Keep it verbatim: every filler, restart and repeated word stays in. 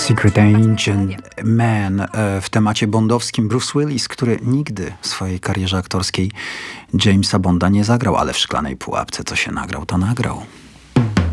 Secret Agent Man w temacie bondowskim Bruce Willis, który nigdy w swojej karierze aktorskiej Jamesa Bonda nie zagrał, ale w Szklanej Pułapce co się nagrał, to nagrał.